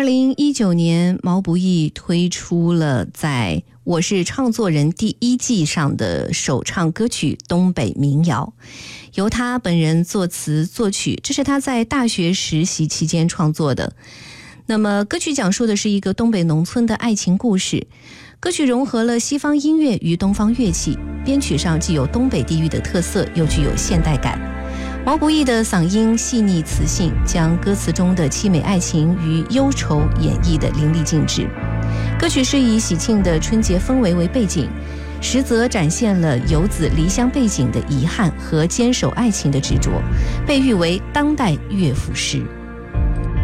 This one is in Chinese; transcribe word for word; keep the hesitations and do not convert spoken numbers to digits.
二零一九年，毛不易推出了在《我是唱作人》第一季上的首唱歌曲《东北民谣》，由他本人作词作曲，这是他在大学实习期间创作的。那么歌曲讲述的是一个东北农村的爱情故事，歌曲融合了西方音乐与东方乐器，编曲上既有东北地域的特色，又具有现代感。毛不易的嗓音细腻磁性，将歌词中的凄美爱情与忧愁演绎得淋漓尽致。歌曲是以喜庆的春节氛围为背景，实则展现了游子离乡背井的遗憾和坚守爱情的执着，被誉为当代乐府诗。